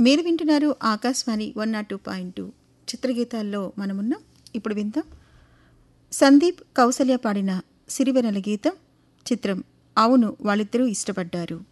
మీరు వింటున్నారు ఆకాశవాణి 102.2 చిత్రగీతాల్లో మనమున్నాం. ఇప్పుడు విందాం సందీప్ కౌసల్య పాడిన సిరివెన్నెల గీతం. చిత్రం అవును వాళ్ళిద్దరూ ఇష్టపడ్డారు.